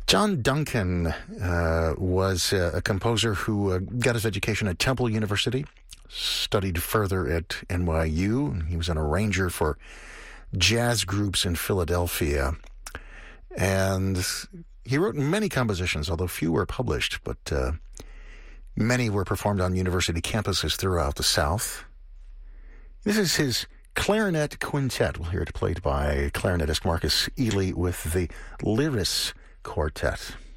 John Duncan was a composer who got his education at Temple University, studied further at NYU. He was an arranger for jazz groups in Philadelphia. And he wrote many compositions, although few were published, but many were performed on university campuses throughout the South. This is his clarinet quintet. We'll hear it played by clarinetist Marcus Ealey with the Lyris Quartet.